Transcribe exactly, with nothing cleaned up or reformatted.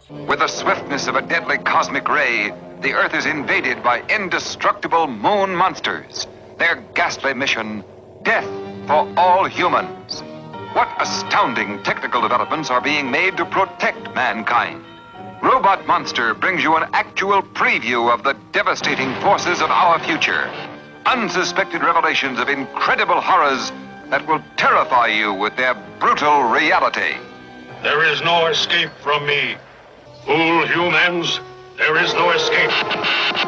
With the swiftness of a deadly cosmic ray, the Earth is invaded by indestructible moon monsters. Their ghastly mission, death for all humans. What astounding technical developments are being made to protect mankind? Robot Monster brings you an actual preview of the devastating forces of our future. Unsuspected revelations of incredible horrors that will terrify you with their brutal reality. There is no escape from me. Fool humans, there is no escape.